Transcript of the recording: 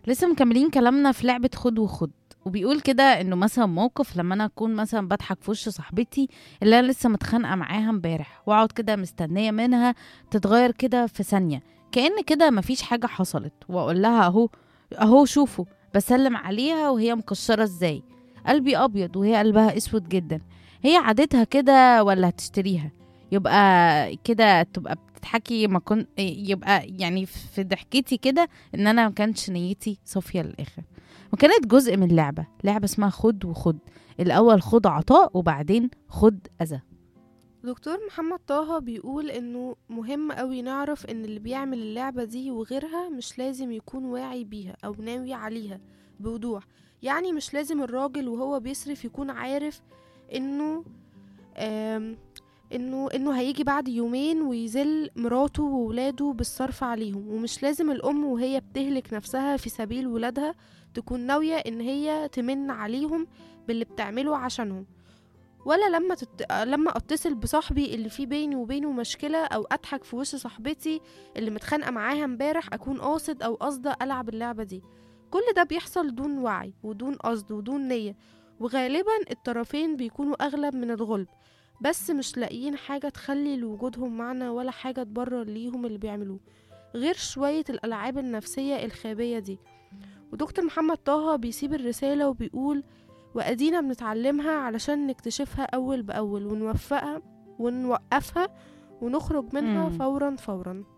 لسه مكملين كلامنا في لعبة خد وخد. وبيقول كده انه مثلا موقف لما انا اكون مثلا بضحك في وش صاحبتي اللي انا لسه متخانقه معاها امبارح، واقعد كده مستنيه منها تتغير كده في ثانيه، كأن كده مفيش حاجه حصلت، واقول لها اهو اهو شوفوا، بسلم عليها وهي مكشره ازاي، قلبي ابيض وهي قلبها اسود جدا. هي عادتها كده ولا هتشتريها؟ يبقى كده تبقى بتضحكي ما كنت، يبقى يعني في ضحكتي كده ان انا ما كانتش نيتي صافيه للاخر، وكانت جزء من لعبه اسمها خد وخد. الاول خد عطاء وبعدين خد اذى. دكتور محمد طه بيقول انه مهم قوي نعرف ان اللي بيعمل اللعبة دي وغيرها مش لازم يكون واعي بيها او ناوي عليها بوضوح. يعني مش لازم الراجل وهو بيصرف يكون عارف انه آم، انه هيجي بعد يومين ويذل مراته وولاده بالصرف عليهم، ومش لازم الام وهي بتهلك نفسها في سبيل ولادها تكون ناوية ان هي تمن عليهم باللي بتعمله عشانهم. ولا لما اتصل بصاحبي اللي في بيني وبينه مشكلة او اضحك في وش صاحبتي اللي متخانقة معاها امبارح اكون قاصد او قاصدة العب اللعبة دي. كل ده بيحصل دون وعي ودون قصد ودون نية، وغالبا الطرفين بيكونوا اغلب من الغلب، بس مش لاقيين حاجة تخلي لوجودهم معنى ولا حاجة تبرر ليهم اللي بيعملوه غير شوية الألعاب النفسية الخابية دي. ودكتور محمد طه بيسيب الرسالة وبيقول: وأدينا بنتعلمها علشان نكتشفها أول بأول ونوفقها ونوقفها ونخرج منها امم فورا فورا.